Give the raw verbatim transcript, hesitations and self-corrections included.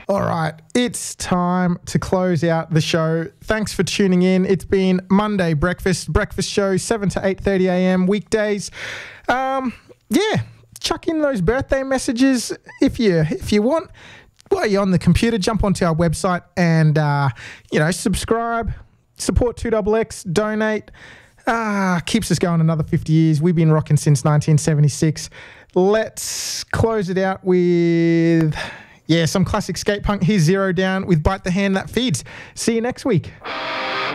All right, it's time to close out the show. Thanks for tuning in. It's been Monday Breakfast, breakfast show, seven to eight thirty a.m. weekdays. Um, yeah, chuck in those birthday messages if you if you want. While you're on the computer, jump onto our website and, uh, you know, subscribe, support two X X, donate. Ah, keeps us going another fifty years. We've been rocking since nineteen seventy-six. Let's close it out with... Yeah, some classic skate punk. Here's Zero Down with Bite the Hand That Feeds. See you next week.